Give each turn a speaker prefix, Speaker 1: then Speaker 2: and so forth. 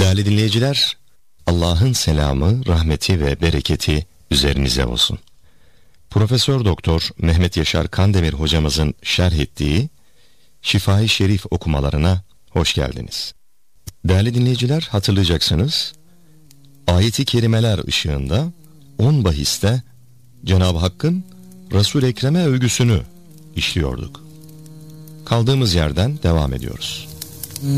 Speaker 1: Değerli dinleyiciler, Allah'ın selamı, rahmeti ve bereketi üzerinize olsun. Profesör Doktor Mehmet Yaşar Kandemir hocamızın şerh ettiği Şifa-i Şerif okumalarına hoş geldiniz. Değerli dinleyiciler, hatırlayacaksınız, ayet-i kerimeler ışığında 10 bahiste Cenab-ı Hakk'ın Resul-i Ekrem'e övgüsünü işliyorduk. Kaldığımız yerden devam ediyoruz.